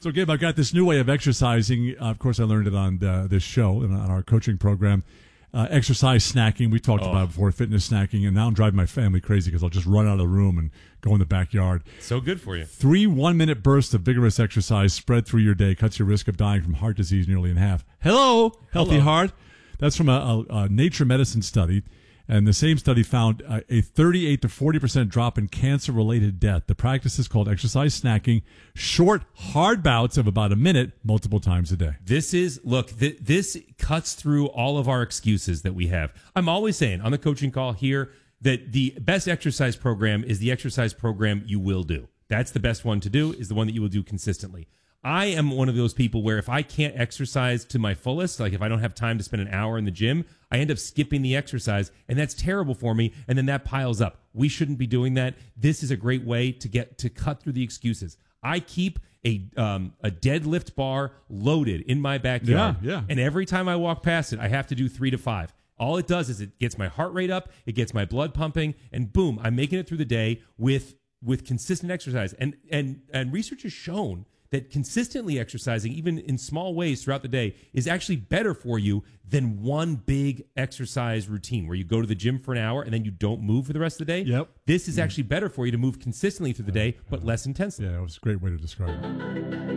So, Gabe, I've got this new way of exercising. Of course, I learned it on this show and on our coaching program. Exercise snacking. We talked about it before, fitness snacking, and now I'm driving my family crazy because I'll just run out of the room and go in the backyard. So good for you. 3 1-minute bursts of vigorous exercise spread through your day cuts your risk of dying from heart disease nearly in half. Hello, healthy heart. That's from a Nature Medicine study. And the same study found a 38 to 40% drop in cancer-related death. The practice is called exercise snacking, short, hard bouts of about a minute, multiple times a day. This cuts through all of our excuses that we have. I'm always saying on the coaching call here that the best exercise program is the exercise program you will do. That's the best one to do, is the one that you will do consistently. I am one of those people where if I can't exercise to my fullest, like if I don't have time to spend an hour in the gym, I end up skipping the exercise, and that's terrible for me, and then that piles up. We shouldn't be doing that. This is a great way to cut through the excuses. I keep a deadlift bar loaded in my backyard, and every time I walk past it, I have to do 3 to 5. All it does is it gets my heart rate up, it gets my blood pumping, and boom, I'm making it through the day with consistent exercise. And research has shown that consistently exercising, even in small ways throughout the day, is actually better for you than one big exercise routine where you go to the gym for an hour and then you don't move for the rest of the day. Yep. This is actually better for you to move consistently through the day, but less intensely. Yeah, it was a great way to describe it.